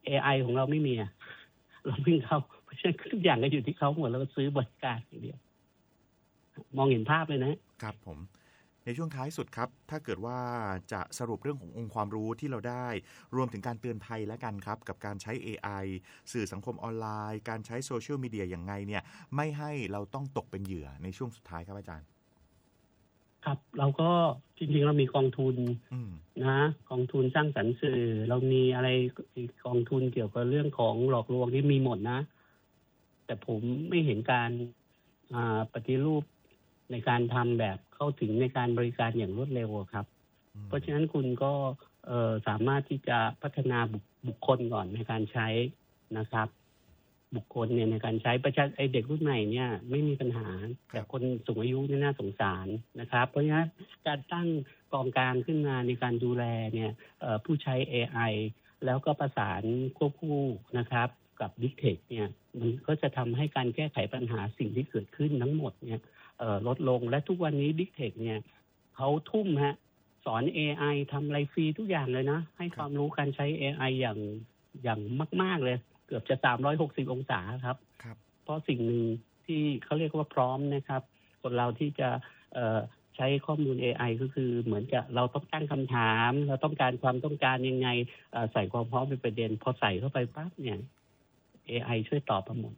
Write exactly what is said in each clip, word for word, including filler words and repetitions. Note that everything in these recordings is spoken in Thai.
เอ ไอ ของเราไม่มีอ่ะเราพึ่งเขาเพราะฉะนั้นทุกอย่างก็อยู่ที่เขาหมดแล้วก็ซื้อบริการอย่างเดียวมองเห็นภาพเลยนะครับผมในช่วงท้ายสุดครับถ้าเกิดว่าจะสรุปเรื่องขององค์ความรู้ที่เราได้รวมถึงการเตือนภัยและกันครับกับการใช้ เอ ไอ สื่อสังคมออนไลน์การใช้โซเชียลมีเดียอย่างไงเนี่ยไม่ให้เราต้องตกเป็นเหยื่อในช่วงสุดท้ายครับอาจารย์ครับเราก็จริงๆเรามีกองทุนนะกองทุนสร้างสรรค์สื่อเรามีอะไรกองทุนเกี่ยวกับเรื่องของหลอกลวงที่มีหมดนะแต่ผมไม่เห็นการปฏิรูปในการทำแบบเข้าถึงในการบริการอย่างรวดเร็วครับเพราะฉะนั้นคุณก็สามารถที่จะพัฒนาบุคคลก่อนในการใช้นะครับบุคคลเนี่ยในการใช้ประชาไอเด็กรุ่นใหม่เนี่ยไม่มีปัญหาแต่คนสูงอายุนี่น่าสงสารนะครับเพราะฉะนั้นการตั้งกองกลางขึ้นมาในการดูแลเนี่ยผู้ใช้ เอ ไอ แล้วก็ประสานควบคู่นะครับกับ Big Tech เนี่ยมันก็จะทำให้การแก้ไขปัญหาสิ่งที่เกิดขึ้นทั้งหมดเนี่ยลดลงและทุกวันนี้ Big Tech เนี่ยเขาทุ่มฮะสอน เอ ไอ ทำอะไรฟรีทุกอย่างเลยนะให้ความรู้การใช้ เอ ไอ อย่างอย่างมากๆเลยเกือบจะสามร้อยหกสิบองศาครับเพราะสิ่งหนึ่งที่เขาเรียกว่าพร้อมนะครับคนเราที่จะเอ่อใช้ข้อมูล เอ ไอ ก็คือเหมือนกับเราต้องตั้งคำถามเราต้องการความต้องการยังไงใส่ความพร้อมเป็นประเด็นพอใส่เข้าไปปั๊บเนี่ย เอ ไอ ช่วยตอบมาหมด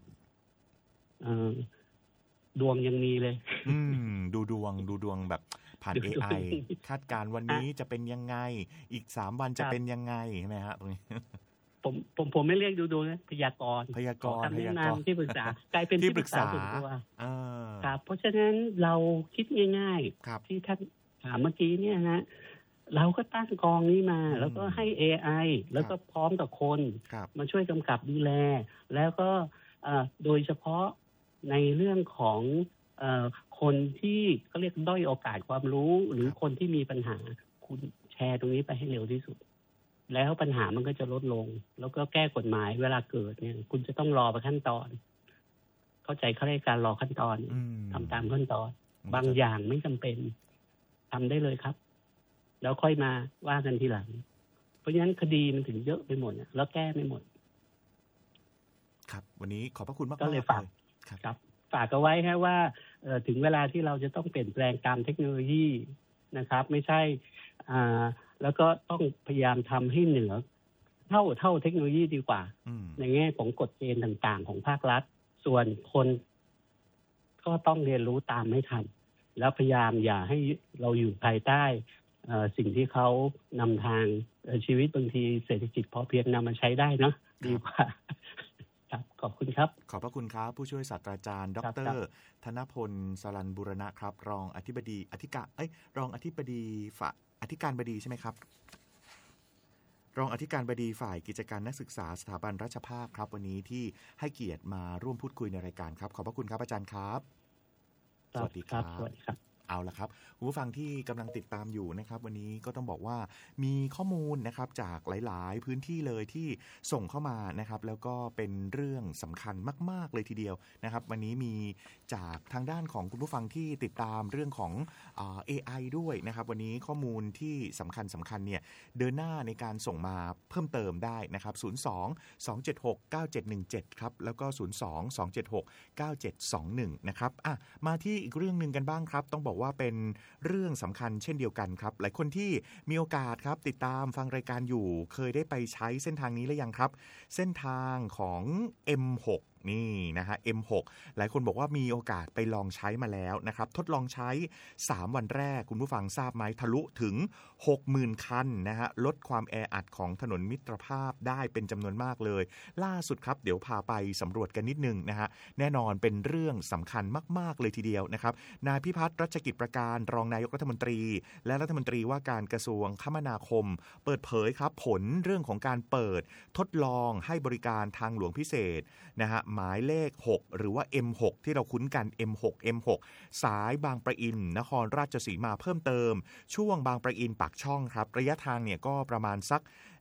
ดวงยังมีเลยอืมดูดวงดูดวงแบบผ่าน เอ ไอ คาดการวันนี้จะเป็นยังไงอีกสามวันจะเป็นยังไงใช่ไหมฮะตรงนี้ผมผมผมไม่เรียกดูดวงนะพยากรณ์พยากรณ์คำแนะนำที่ปรึกษากลายเป็นที่ปรึกษาส่วนตัวครับเพราะฉะนั้นเราคิดง่ายๆที่ท่านถามเมื่อกี้เนี่ยนะเราก็ตั้งกองนี้มาแล้วก็ให้ เอ ไอ แล้วก็พร้อมกับคนมาช่วยกำกับดูแลแล้วก็โดยเฉพาะในเรื่องของคนที่เขาเรียกด้อยโอกาสความรู้หรือคนที่มีปัญหาคุณแชร์ตรงนี้ไปให้เร็วที่สุดแล้วปัญหามันก็จะลดลงแล้วก็แก้กฎหมายเวลาเกิดเนี่ยคุณจะต้องรอไปขั้นตอนเข้าใจเขาเรียกการรอขั้นตอนทำตามขั้นตอนบางอย่างไม่จำเป็นทำได้เลยครับแล้วค่อยมาว่ากันทีหลังเพราะฉะนั้นคดีมันถึงเยอะไปหมดแล้วแก้ไม่หมดครับวันนี้ขอบพระคุณมากก็เลยฝากครับฝากเอาไว้ฮะว่าถึงเวลาที่เราจะต้องเปลี่ยนแปลงตามเทคโนโลยีนะครับไม่ใช่อ่าแล้วก็ต้องพยายามทำให้เหนือเท่าเท่าเทคโนโลยีดีกว่าในแง่ของกฎเกณฑ์ต่างๆของภาครัฐส่วนคนก็ต้องเรียนรู้ตามให้ทันแล้วพยายามอย่าให้เราอยู่ภายใต้สิ่งที่เขานำทางชีวิตบางทีเศรษฐกิจพอเพียงนำมาใช้ได้เนาะดีกว่าขอบคุณครับขอบพระคุณครับผู้ช่วยศาสตราจารย์ดร.ธนพลสรัญบุรณะครับรองอธิบดีอธิการเอ้ยรองอธิบดีฝ่ายอธิการบดีใช่ไหมครับรองอธิการบดีฝ่ายกิจการนักศึกษาสถาบันราชภาคครับวันนี้ที่ให้เกียรติมาร่วมพูดคุยในรายการครับขอบพระคุณครับอาจารย์ครับสวัสดีครับสวัสดีครับเอาละครับคุณผู้ฟังที่กำลังติดตามอยู่นะครับวันนี้ก็ต้องบอกว่ามีข้อมูลนะครับจากหลายๆพื้นที่เลยที่ส่งเข้ามานะครับแล้วก็เป็นเรื่องสำคัญมากๆเลยทีเดียวนะครับวันนี้มีจากทางด้านของคุณผู้ฟังที่ติดตามเรื่องของเอ่อ เอ ไอ ด้วยนะครับวันนี้ข้อมูลที่สำคัญสำคัญเนี่ยเดินหน้าในการส่งมาเพิ่มเติมได้นะครับศูนย์ สอง สอง เจ็ด หก เก้า เจ็ด หนึ่ง เจ็ดครับแล้วก็ศูนย์ สอง สอง เจ็ด หก เก้า เจ็ด สอง หนึ่งนะครับอ่ะมาที่อีกเรื่องนึงกันบ้างครับต้องบอกว่าเป็นเรื่องสำคัญเช่นเดียวกันครับหลายคนที่มีโอกาสครับติดตามฟังรายการอยู่เคยได้ไปใช้เส้นทางนี้หรือยังครับเส้นทางของ เอ็ม หก นี่นะฮะ เอ็ม หก หลายคนบอกว่ามีโอกาสไปลองใช้มาแล้วนะครับทดลองใช้สามวันแรกคุณผู้ฟังทราบไหมทะลุถึง หกหมื่น คันนะฮะลดความแออัดของถนนมิตรภาพได้เป็นจำนวนมากเลยล่าสุดครับเดี๋ยวพาไปสำรวจกันนิดนึงนะฮะแน่นอนเป็นเรื่องสำคัญมากๆเลยทีเดียวนะครับนายพิพัฒน์รัชกิจประการรองนายกรัฐมนตรีและรัฐมนตรีว่าการกระทรวงคมนาคมเปิดเผยครับผลเรื่องของการเปิดทดลองให้บริการทางหลวงพิเศษนะฮะหมายเลขหกหรือว่า เอ็ม หก ที่เราคุ้นกัน เอ็ม หก เอ็ม หก สายบางปะอินนครราชสีมาเพิ่มเติมช่วงบางปะอินปากช่องครับระยะทางเนี่ยก็ประมาณสัก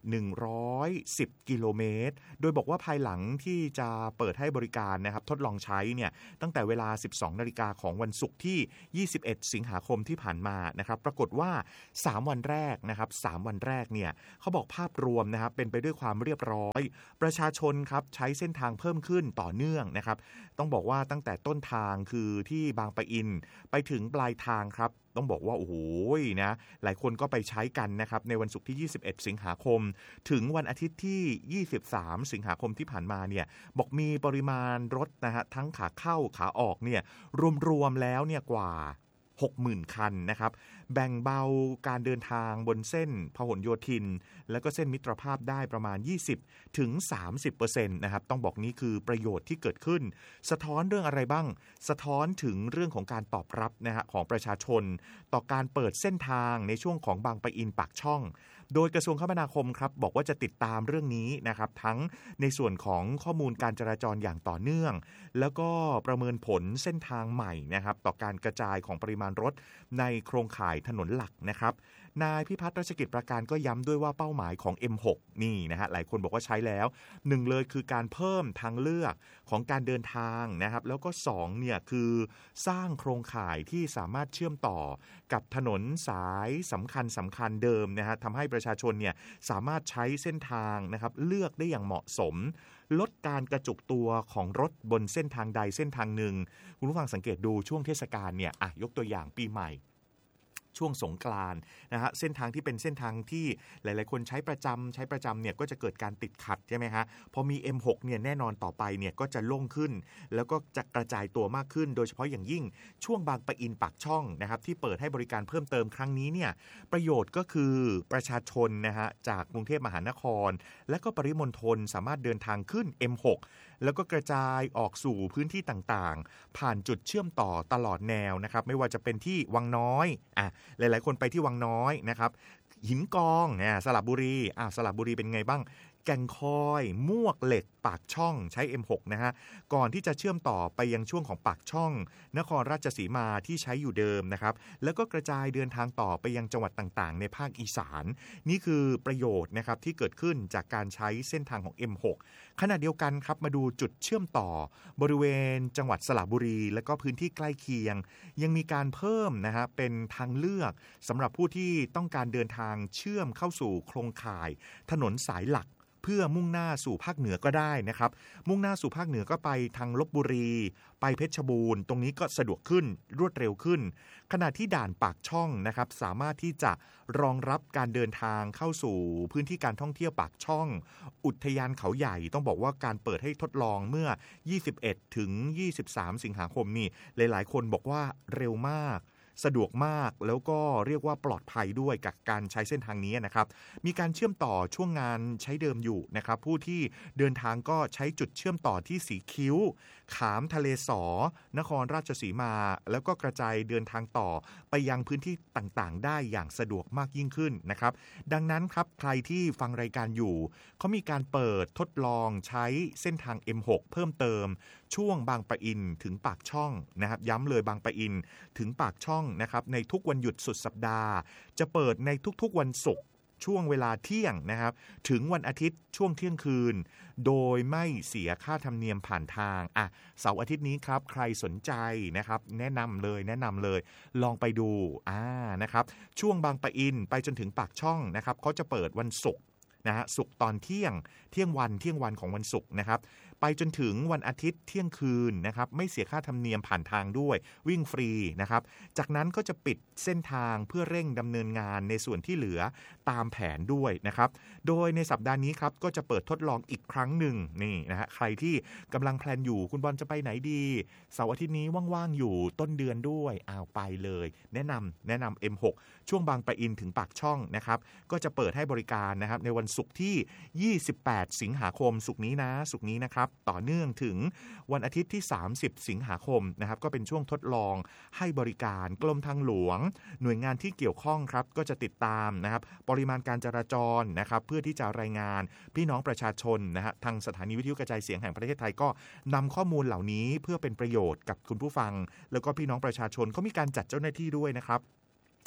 หนึ่งร้อยสิบกิโลเมตรโดยบอกว่าภายหลังที่จะเปิดให้บริการนะครับทดลองใช้เนี่ยตั้งแต่เวลา สิบสองนาฬิกาของวันศุกร์ที่ยี่สิบเอ็ดสิงหาคมที่ผ่านมานะครับปรากฏว่าสามวันแรกนะครับสามวันแรกเนี่ยเขาบอกภาพรวมนะครับเป็นไปด้วยความเรียบร้อยประชาชนครับใช้เส้นทางเพิ่มขึ้นต่อเนื่องนะครับต้องบอกว่าตั้งแต่ต้นทางคือที่บางปะอินไปถึงปลายทางครับต้องบอกว่าโอ้โหนะหลายคนก็ไปใช้กันนะครับในวันศุกร์ที่ยี่สิบเอ็ดสิงหาคมถึงวันอาทิตย์ที่ยี่สิบสามสิงหาคมที่ผ่านมาเนี่ยบอกมีปริมาณรถนะฮะทั้งขาเข้าขาออกเนี่ยรวมๆแล้วเนี่ยกว่าหกหมื่นคันนะครับแบ่งเบาการเดินทางบนเส้นพหลโยธินแล้วก็เส้นมิตรภาพได้ประมาณ ยี่สิบถึงสามสิบเปอร์เซ็นต์ นะครับต้องบอกนี้คือประโยชน์ที่เกิดขึ้นสะท้อนเรื่องอะไรบ้างสะท้อนถึงเรื่องของการตอบรับนะฮะของประชาชนต่อการเปิดเส้นทางในช่วงของบางปะอินปากช่องโดยกระทรวงคมนาคมครับบอกว่าจะติดตามเรื่องนี้นะครับทั้งในส่วนของข้อมูลการจราจรอย่างต่อเนื่องแล้วก็ประเมินผลเส้นทางใหม่นะครับต่อการกระจายของปริมาณรถในโครงข่ายถนนหลักนะครับนายพิพัฒน์รัชกิจประการก็ย้ำด้วยว่าเป้าหมายของ เอ็ม หก นี่นะฮะหลายคนบอกว่าใช้แล้วหนึ่งเลยคือการเพิ่มทางเลือกของการเดินทางนะครับแล้วก็สองเนี่ยคือสร้างโครงข่ายที่สามารถเชื่อมต่อกับถนนสายสำคัญสำคัญเดิมนะฮะทำให้ประชาชนเนี่ยสามารถใช้เส้นทางนะครับเลือกได้อย่างเหมาะสมลดการกระจุกตัวของรถบนเส้นทางใดเส้นทางหนึ่งคุณผู้ฟังสังเกตดูช่วงเทศกาลเนี่ยอ่ะยกตัวอย่างปีใหม่ช่วงสงกรานต์นะฮะเส้นทางที่เป็นเส้นทางที่หลายๆคนใช้ประจำใช้ประจำเนี่ยก็จะเกิดการติดขัดใช่ไหมฮะพอมี เอ็ม หก เนี่ยแน่นอนต่อไปเนี่ยก็จะโล่งขึ้นแล้วก็จะกระจายตัวมากขึ้นโดยเฉพาะอย่างยิ่งช่วงบางปะอินปากช่องนะครับที่เปิดให้บริการเพิ่มเติมครั้งนี้เนี่ยประโยชน์ก็คือประชาชนนะฮะจากกรุงเทพมหานครและก็ปริมณฑลสามารถเดินทางขึ้น เอ็ม หก แล้วก็กระจายออกสู่พื้นที่ต่างๆผ่านจุดเชื่อมต่อตลอดแนวนะครับไม่ว่าจะเป็นที่วังน้อยอ่ะหลายๆคนไปที่วังน้อยนะครับหินกองเนี่ยสระบุรีอ่ะสระบุรีเป็นไงบ้างแก่งคอยมวกเหล็กปากช่องใช้ เอ็ม หก นะฮะก่อนที่จะเชื่อมต่อไปยังช่วงของปากช่องนครราชสีมาที่ใช้อยู่เดิมนะครับแล้วก็กระจายเดินทางต่อไปยังจังหวัดต่างๆในภาคอีสานนี่คือประโยชน์นะครับที่เกิดขึ้นจากการใช้เส้นทางของ เอ็ม หก ขณะเดียวกันครับมาดูจุดเชื่อมต่อบริเวณจังหวัดสระบุรีและก็พื้นที่ใกล้เคียงยังมีการเพิ่มนะฮะเป็นทางเลือกสำหรับผู้ที่ต้องการเดินทางเชื่อมเข้าสู่โครงข่ายถนนสายหลักเพื่อมุ่งหน้าสู่ภาคเหนือก็ได้นะครับมุ่งหน้าสู่ภาคเหนือก็ไปทางลพบุรีไปเพชรบูรณ์ตรงนี้ก็สะดวกขึ้นรวดเร็วขึ้นขณะที่ด่านปากช่องนะครับสามารถที่จะรองรับการเดินทางเข้าสู่พื้นที่การท่องเที่ยวปากช่องอุทยานเขาใหญ่ต้องบอกว่าการเปิดให้ทดลองเมื่อยี่สิบเอ็ดถึงยี่สิบสามสิงหาคมนี่หลายๆคนบอกว่าเร็วมากสะดวกมากแล้วก็เรียกว่าปลอดภัยด้วยกับการใช้เส้นทางนี้นะครับมีการเชื่อมต่อช่วงงานใช้เดิมอยู่นะครับผู้ที่เดินทางก็ใช้จุดเชื่อมต่อที่สีคิ้วขามทะเลสอนครราชสีมาแล้วก็กระจายเดินทางต่อไปยังพื้นที่ต่างๆได้อย่างสะดวกมากยิ่งขึ้นนะครับดังนั้นครับใครที่ฟังรายการอยู่เขามีการเปิดทดลองใช้เส้นทาง เอ็ม หก เพิ่มเติมช่วงบางปะอินถึงปากช่องนะครับย้ำเลยบางปะอินถึงปากช่องนะครับในทุกวันหยุดสุดสัปดาห์จะเปิดในทุกๆวันศุกร์ช่วงเวลาเที่ยงนะครับถึงวันอาทิตย์ช่วงเที่ยงคืนโดยไม่เสียค่าธรรมเนียมผ่านทางอ่ะเสาร์อาทิตย์นี้ครับใครสนใจนะครับแนะนำเลยแนะนำเลยลองไปดูอ่านะครับช่วงบางปะอินไปจนถึงปากช่องนะครับเขาจะเปิดวันศุกร์นะฮะศุกร์ตอนเที่ยงเที่ยงวันเที่ยงวันของวันศุกร์นะครับไปจนถึงวันอาทิตย์เที่ยงคืนนะครับไม่เสียค่าธรรมเนียมผ่านทางด้วยวิ่งฟรีนะครับจากนั้นก็จะปิดเส้นทางเพื่อเร่งดำเนินงานในส่วนที่เหลือตามแผนด้วยนะครับโดยในสัปดาห์นี้ครับก็จะเปิดทดลองอีกครั้งหนึ่งนี่นะฮะใครที่กำลังแพลนอยู่คุณบอลจะไปไหนดีเสาร์อาทิตย์นี้ว่างๆอยู่ต้นเดือนด้วยอ้าวไปเลยแนะนำแนะนำ เอ็ม หก ช่วงบางปะอินถึงปากช่องนะครับก็จะเปิดให้บริการนะครับในวันศุกร์ที่ยี่สิบแปดสิงหาคมศุกร์นี้นะศุกร์นี้นะครับต่อเนื่องถึงวันอาทิตย์ที่สามสิบสิงหาคมนะครับก็เป็นช่วงทดลองให้บริการกรมทางหลวงหน่วยงานที่เกี่ยวข้องครับก็จะติดตามนะครับปริมาณการจราจรนะครับเพื่อที่จะรายงานพี่น้องประชาชนนะฮะทางสถานีวิทยุกระจายเสียงแห่งประเทศไทยก็นำข้อมูลเหล่านี้เพื่อเป็นประโยชน์กับคุณผู้ฟังแล้วก็พี่น้องประชาชนเขามีการจัดเจ้าหน้าที่ด้วยนะครับ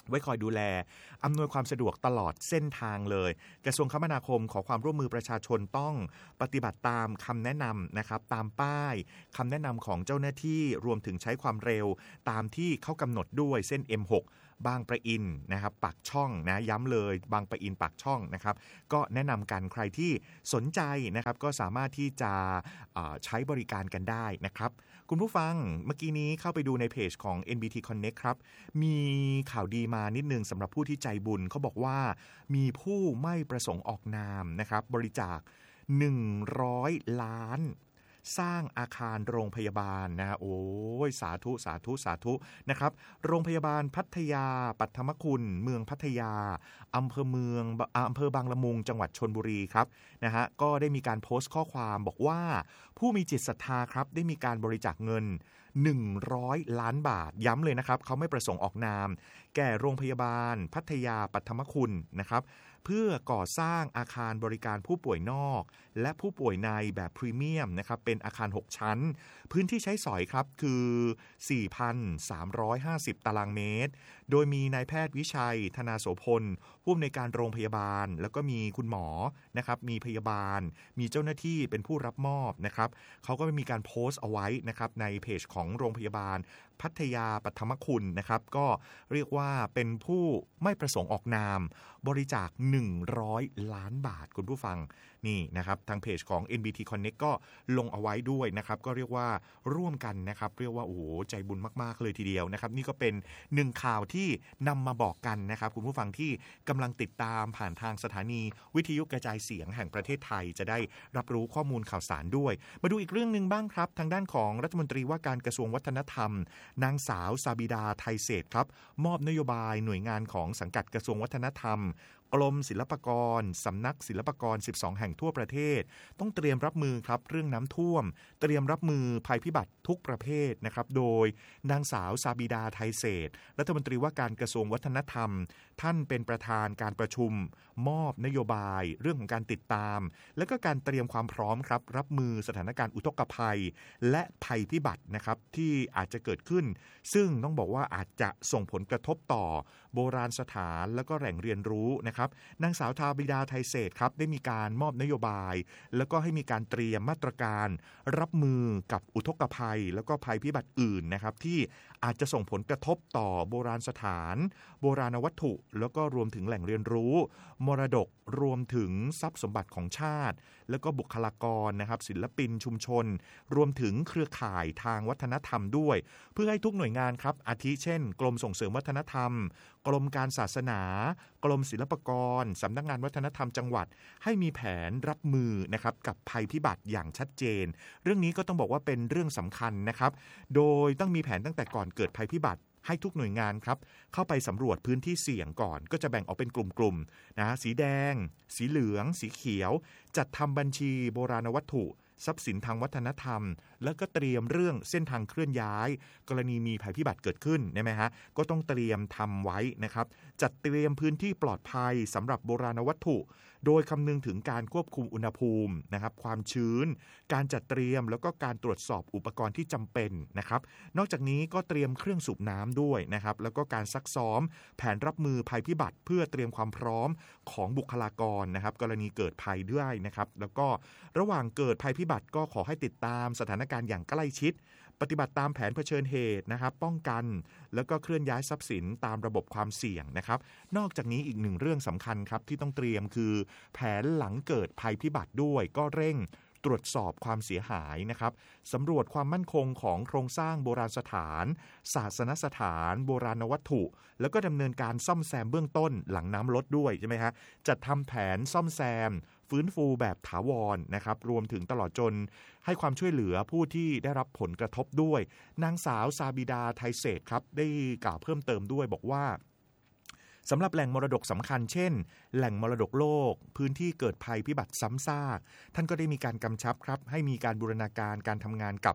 ไว้คอยดูแลอำนวยความสะดวกตลอดเส้นทางเลยกระทรวงคมนาคมขอความร่วมมือประชาชนต้องปฏิบัติตามคำแนะนำนะครับตามป้ายคำแนะนำของเจ้าหน้าที่รวมถึงใช้ความเร็วตามที่เขากำหนดด้วยเส้น เอ็ม หก บางปะอินนะครับปากช่องนะย้ำเลยบางปะอินปากช่องนะครับก็แนะนำกันใครที่สนใจนะครับก็สามารถที่จะใช้บริการกันได้นะครับคุณผู้ฟังเมื่อกี้นี้เข้าไปดูในเพจของ เอ็น บี ที Connect ครับมีข่าวดีมานิดนึงสำหรับผู้ที่ใจบุญเขาบอกว่ามีผู้ไม่ประสงค์ออกนามนะครับบริจาคหนึ่งร้อยล้านสร้างอาคารโรงพยาบาลนะโอ้ยสาธุสาธุสาธุนะครับโรงพยาบาลพัทยาปัทมคุณเมืองพัทยาอำเภอเมืองอำเภอบางละมุงจังหวัดชลบุรีครับนะฮะก็ได้มีการโพสต์ข้อความบอกว่าผู้มีจิตศรัทธาครับได้มีการบริจาคเงินหนึ่งร้อยล้านบาทย้ำเลยนะครับเขาไม่ประสงค์ออกนามแก่โรงพยาบาลพัทยาปัทมคุณนะครับเพื่อก่อสร้างอาคารบริการผู้ป่วยนอกและผู้ป่วยในแบบพรีเมียมนะครับเป็นอาคารหกชั้นพื้นที่ใช้สอยครับคือ สี่พันสามร้อยห้าสิบ ตารางเมตรโดยมีนายแพทย์วิชัยธนาโสพลผู้อำนวยการโรงพยาบาลแล้วก็มีคุณหมอนะครับมีพยาบาลมีเจ้าหน้าที่เป็นผู้รับมอบนะครับเขาก็มีการโพสต์เอาไว้นะครับในเพจของโรงพยาบาลพัทยาปัทมคุณนะครับก็เรียกว่าเป็นผู้ไม่ประสงค์ออกนามบริจาคหนึ่งร้อยล้านบาทคุณผู้ฟังนี่นะครับทางเพจของ เอ็น บี ที Connect ก็ลงเอาไว้ด้วยนะครับก็เรียกว่าร่วมกันนะครับเรียกว่าโอ้โหใจบุญมากๆเลยทีเดียวนะครับนี่ก็เป็นหนึ่งข่าวที่นำมาบอกกันนะครับคุณผู้ฟังที่กำลังติดตามผ่านทางสถานีวิทยุกระจายเสียงแห่งประเทศไทยจะได้รับรู้ข้อมูลข่าวสารด้วยมาดูอีกเรื่องนึงบ้างครับทางด้านของรัฐมนตรีว่าการกระทรวงวัฒนธรรมนางสาวซาบิดาไทยเศรษฐ์ครับมอบนโยบายหน่วยงานของสังกัดกระทรวงวัฒนธรรมกรมศิลปากรสำนักศิลปากรสิบสองแห่งทั่วประเทศต้องเตรียมรับมือครับเรื่องน้ำท่วมเตรียมรับมือภัยพิบัติทุกประเภทนะครับโดยนางสาวซาบิดาไทยเศรษฐ์รัฐมนตรีว่าการกระทรวงวัฒนธรรมท่านเป็นประธานการประชุมมอบนโยบายเรื่องของการติดตามและก็การเตรียมความพร้อมครับรับมือสถานการณ์อุทกภัยและภัยพิบัตินะครับที่อาจจะเกิดขึ้นซึ่งต้องบอกว่าอาจจะส่งผลกระทบต่อโบราณสถานและก็แหล่งเรียนรู้นะครับนางสาวซาบิดาไทยเศรษฐ์ครับได้มีการมอบนโยบายแล้วก็ให้มีการเตรียมมาตรการรับมือกับอุทกภัยแล้วก็ภัยพิบัติอื่นนะครับที่อาจจะส่งผลกระทบต่อโบราณสถานโบราณวัตถุแล้วก็รวมถึงแหล่งเรียนรู้มรดกรวมถึงทรัพย์สมบัติของชาติแล้วก็บุคลากรนะครับศิลปินชุมชนรวมถึงเครือข่ายทางวัฒนธรรมด้วยเพื่อให้ทุกหน่วยงานครับอาทิเช่นกรมส่งเสริมวัฒนธรรมกรมการศาสนากรมศิลปากรสำนักงานวัฒนธรรมจังหวัดให้มีแผนรับมือนะครับกับภัยพิบัติอย่างชัดเจนเรื่องนี้ก็ต้องบอกว่าเป็นเรื่องสำคัญนะครับโดยต้องมีแผนตั้งแต่ก่อนเกิดภัยพิบัติให้ทุกหน่วยงานครับเข้าไปสำรวจพื้นที่เสี่ยงก่อนก็จะแบ่งออกเป็นกลุ่มๆนะสีแดงสีเหลืองสีเขียวจัดทำบัญชีโบราณวัตถุทรัพย์สินทางวัฒนธรรมแล้วก็เตรียมเรื่องเส้นทางเคลื่อนย้ายกรณีมีภัยพิบัติเกิดขึ้นใช่ไหมฮะก็ต้องเตรียมทำไว้นะครับจัดเตรียมพื้นที่ปลอดภัยสำหรับโบราณวัตถุโดยคำนึงถึงการควบคุมอุณหภูมินะครับความชื้นการจัดเตรียมแล้วก็การตรวจสอบอุปกรณ์ที่จำเป็นนะครับนอกจากนี้ก็เตรียมเครื่องสูบน้ำด้วยนะครับแล้วก็การซักซ้อมแผนรับมือภัยพิบัติเพื่อเตรียมความพร้อมของบุคลากรนะครับกรณีเกิดภัยด้วยนะครับแล้วก็ระหว่างเกิดภัยพิบัติก็ขอให้ติดตามสถานการณ์อย่างใกล้ชิดปฏิบัติตามแผนเผชิญเหตุนะครับป้องกันแล้วก็เคลื่อนย้ายทรัพย์สินตามระบบความเสี่ยงนะครับนอกจากนี้อีกหนึ่งเรื่องสำคัญครับที่ต้องเตรียมคือแผนหลังเกิดภัยพิบัติด้วยก็เร่งตรวจสอบความเสียหายนะครับสำรวจความมั่นคงของโครงสร้างโบราณสถานศาสนสถานโบราณวัตถุแล้วก็ดำเนินการซ่อมแซมเบื้องต้นหลังน้ำลดด้วยใช่ไหมฮะจัดทำแผนซ่อมแซมฟื้นฟูแบบถาวรนะครับรวมถึงตลอดจนให้ความช่วยเหลือผู้ที่ได้รับผลกระทบด้วยนางสาวซาบิดาไทยเศรษฐ์ครับได้กล่าวเพิ่มเติมด้วยบอกว่าสำหรับแหล่งมรดกสำคัญเช่นแหล่งมรดกโลกพื้นที่เกิดภัยพิบัติซ้ำซากท่านก็ได้มีการกำชับครับให้มีการบูรณาการการทำงานกับ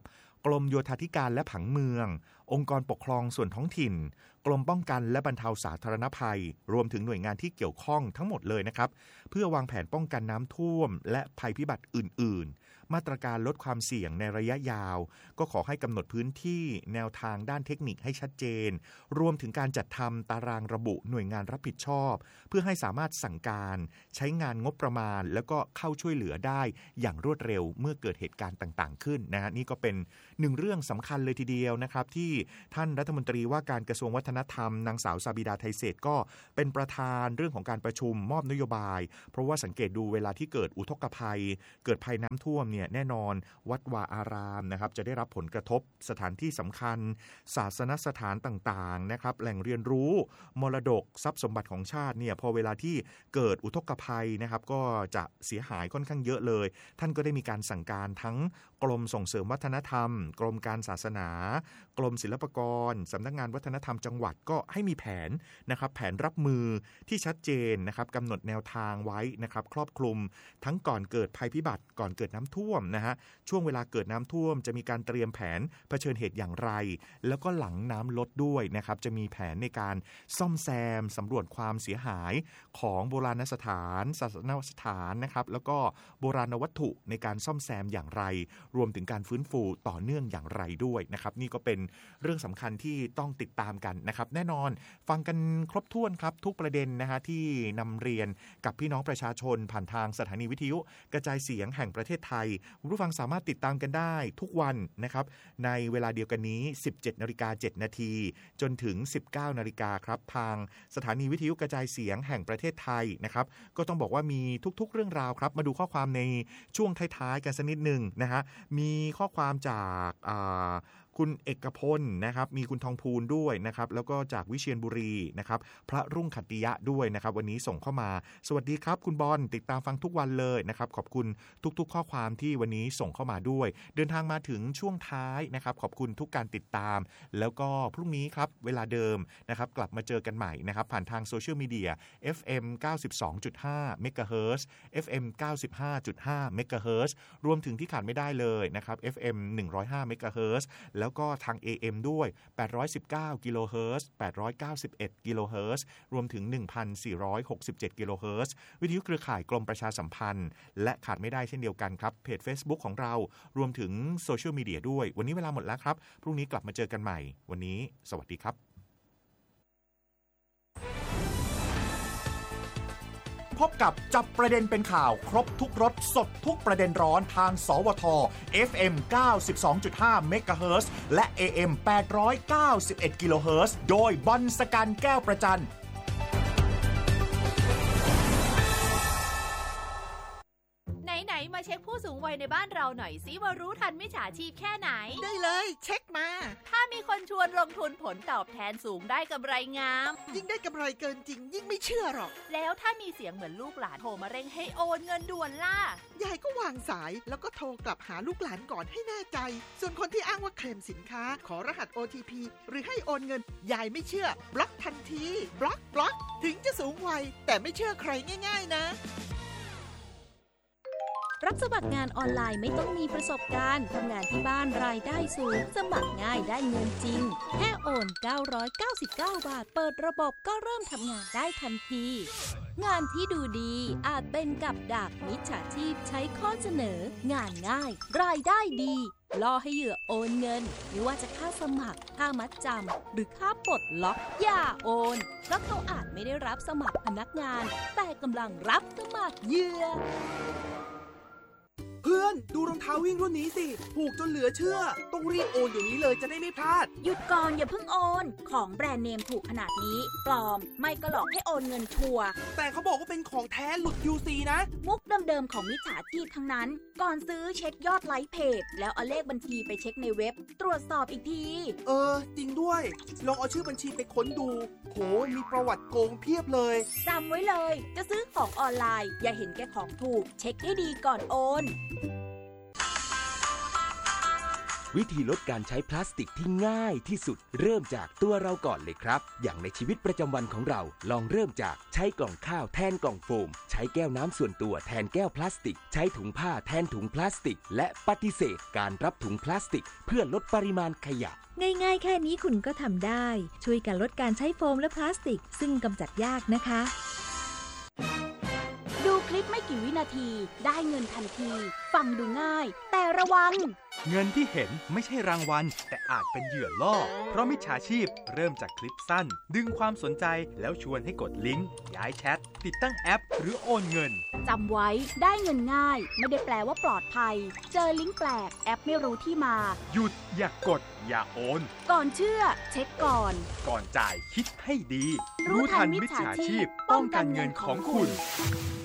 กรมโยธาธิการและผังเมืององค์กรปกครองส่วนท้องถิ่นกรมป้องกันและบรรเทาสาธารณภัยรวมถึงหน่วยงานที่เกี่ยวข้องทั้งหมดเลยนะครับเพื่อวางแผนป้องกันน้ำท่วมและภัยพิบัติอื่นๆมาตรการลดความเสี่ยงในระยะยาวก็ขอให้กำหนดพื้นที่แนวทางด้านเทคนิคให้ชัดเจนรวมถึงการจัดทำตารางระบุหน่วยงานรับผิดชอบเพื่อให้สามารถสั่งการใช้งานงบประมาณแล้วก็เข้าช่วยเหลือได้อย่างรวดเร็วเมื่อเกิดเหตุการณ์ต่างๆขึ้นนะฮะนี่ก็เป็นหนึ่งเรื่องสำคัญเลยทีเดียวนะครับที่ท่านรัฐมนตรีว่าการกระทรวงวัฒนธรรมนางสาวซาบิดาไทยเศรษฐ์ก็เป็นประธานเรื่องของการประชุมมอบนโยบายเพราะว่าสังเกตดูเวลาที่เกิดอุทกภัยเกิดภัยน้ำท่วมเนี่ยแน่นอนวัดวาอารามนะครับจะได้รับผลกระทบสถานที่สำคัญศาสนสถานต่างๆนะครับแหล่งเรียนรู้มรดกทรัพย์สมบัติของชาติเนี่ยพอเวลาที่เกิดอุทกภัยนะครับก็จะเสียหายค่อนข้างเยอะเลยท่านก็ได้มีการสั่งการทั้งกรมส่งเสริมวัฒนธรรมกรมการศาสนากรมศิลปากรสำนักงานวัฒนธรรมจังหวัดก็ให้มีแผนนะครับแผนรับมือที่ชัดเจนนะครับกำหนดแนวทางไว้นะครับครอบคลุมทั้งก่อนเกิดภัยพิบัติก่อนเกิดน้ำท่วมนะฮะช่วงเวลาเกิดน้ำท่วมจะมีการเตรียมแผนเผชิญเหตุอย่างไรแล้วก็หลังน้ำลดด้วยนะครับจะมีแผนในการซ่อมแซมสำรวจความเสียหายของโบราณสถานศาสนสถานนะครับแล้วก็โบราณวัตถุในการซ่อมแซมอย่างไรรวมถึงการฟื้นฟูต่อเนื่องอย่างไรด้วยนะครับนี่ก็เป็นเรื่องสำคัญที่ต้องติดตามกันนะครับแน่นอนฟังกันครบถ้วนครับทุกประเด็นนะฮะที่นำเรียนกับพี่น้องประชาชนผ่านทางสถานีวิทยุกระจายเสียงแห่งประเทศไทยคุณผู้ฟังสามารถติดตามกันได้ทุกวันนะครับในเวลาเดียวกันนี้ สิบเจ็ดนาฬิกาเจ็ดนาทีจนถึง สิบเก้านาฬิกาครับทางสถานีวิทยุกระจายเสียงแห่งประเทศไทยนะครับก็ต้องบอกว่ามีทุกๆเรื่องราวครับมาดูข้อความในช่วงท้ายๆกันสักนิดนึงนะฮะมีข้อความจากอ่าคุณเอกพลนะครับมีคุณทองพูนด้วยนะครับแล้วก็จากวิเชียรบุรีนะครับพระรุ่งขัตติยะด้วยนะครับวันนี้ส่งเข้ามาสวัสดีครับคุณบอลติดตามฟังทุกวันเลยนะครับขอบคุณทุกๆข้อความที่วันนี้ส่งเข้ามาด้วยเดินทางมาถึงช่วงท้ายนะครับขอบคุณทุกการติดตามแล้วก็พรุ่งนี้ครับเวลาเดิมนะครับกลับมาเจอกันใหม่นะครับผ่านทางโซเชียลมีเดีย เอฟ เอ็ม เก้าสิบสองจุดห้า เมกะเฮิรตซ์ เอฟ เอ็ม เก้าสิบห้าจุดห้า เมกะเฮิรตซ์รวมถึงที่ขาดไม่ได้เลยนะครับ เอฟ เอ็ม หนึ่งร้อยห้า เมกะเฮิรตซ์แล้วก็ทาง เอ เอ็ม ด้วยแปดร้อยสิบเก้ากิโลเฮิรตซ์แปดร้อยเก้าสิบเอ็ดกิโลเฮิรตซ์รวมถึง หนึ่งพันสี่ร้อยหกสิบเจ็ดกิโลเฮิรตซ์วิทยุเครือข่ายกรมประชาสัมพันธ์และขาดไม่ได้เช่นเดียวกันครับเพจ Facebook ของเรารวมถึงโซเชียลมีเดียด้วยวันนี้เวลาหมดแล้วครับพรุ่งนี้กลับมาเจอกันใหม่วันนี้สวัสดีครับพบกับจับประเด็นเป็นข่าวครบทุกรสสดทุกประเด็นร้อนทางสวท เอฟ เอ็ม เก้าสิบสองจุดห้า เมกะเฮิรตซ์และ เอ เอ็ม แปดร้อยเก้าสิบเอ็ด กิโลเฮิรตซ์โดยบอลสกันแก้วประจันไหนๆมาเช็คผู้สูงวัยในบ้านเราหน่อยสิว่ารู้ทันมิจฉาชีพแค่ไหนได้เลยเช็คมาถ้ามีคนชวนลงทุนผลตอบแทนสูงได้กำไรงามยิ่งได้กำไรเกินจริงยิ่งไม่เชื่อหรอกแล้วถ้ามีเสียงเหมือนลูกหลานโทรมาเร่งให้โอนเงินด่วนล่ะยายก็วางสายแล้วก็โทรกลับหาลูกหลานก่อนให้แน่ใจส่วนคนที่อ้างว่าเคลมสินค้าขอรหัส โอ ที พี หรือให้โอนเงินยายไม่เชื่อบล็อกทันทีบล็อกบล็อกถึงจะสูงวัยแต่ไม่เชื่อใครง่ายๆนะรับสมัครงานออนไลน์ไม่ต้องมีประสบการณ์ทำงานที่บ้านรายได้สูงสมัครง่ายได้เงินจริงแค่โอนเก้าร้อยเก้าสิบเก้าบาทเปิดระบบก็เริ่มทำงานได้ทันทีงานที่ดูดีอาจเป็นกับดักมิจฉาชีพใช้ข้อเสนองานง่ายรายได้ดีล่อให้เหยื่อโอนเงินไม่ว่าจะค่าสมัครค่ามัดจำหรือค่าปลดล็อกอย่าโอนเพราะเขาอาจไม่ได้รับสมัครพนักงานแต่กำลังรับสมัครเหยื่อเพื่อนดูรองเท้าวิ่งรุ่นนี้สิถูกจนเหลือเชื่อต้องรีบโอนเดี๋ยวนี้เลยจะได้ไม่พลาดหยุดก่อนอย่าเพิ่งโอนของแบรนด์เนมถูกขนาดนี้ปลอมไม่ก็หลอกให้โอนเงินชัวร์แต่เขาบอกว่าเป็นของแท้หลุด ยู ซี นะมุกเดิมๆของมิจฉาชีพทั้งนั้นก่อนซื้อเช็คยอดไลค์เพจแล้วเอาเลขบัญชีไปเช็คในเว็บตรวจสอบอีกทีเออจริงด้วยลองเอาชื่อบัญชีไปค้นดูโหมีประวัติโกงเพียบเลยจำไว้เลยจะซื้อของออนไลน์อย่าเห็นแก่ของถูกเช็คให้ดีก่อนโอนวิธีลดการใช้พลาสติกที่ง่ายที่สุดเริ่มจากตัวเราก่อนเลยครับอย่างในชีวิตประจำวันของเราลองเริ่มจากใช้กล่องข้าวแทนกล่องโฟมใช้แก้วน้ำส่วนตัวแทนแก้วพลาสติกใช้ถุงผ้าแทนถุงพลาสติกและปฏิเสธการรับถุงพลาสติกเพื่อลดปริมาณขยะง่ายๆแค่นี้คุณก็ทำได้ช่วยกันลดการใช้โฟมและพลาสติกซึ่งกำจัดยากนะคะดูคลิปไม่กี่วินาทีได้เงินทันทีฟังดูง่ายแต่ระวังเงินที่เห็นไม่ใช่รางวัลแต่อาจเป็นเหยื่อล่อเพราะมิจฉาชีพเริ่มจากคลิปสั้นดึงความสนใจแล้วชวนให้กดลิงก์ย้ายแชทติดตั้งแอปหรือโอนเงินจำไว้ได้เงินง่ายไม่ได้แปลว่าปลอดภัยเจอลิงก์แปลกแอปไม่รู้ที่มาหยุดอย่ากดอย่าโอนก่อนเชื่อเช็คก่อนก่อนจ่ายคิดให้ดีรู้ทันมิจฉาชีพป้องกันเงินของคุณ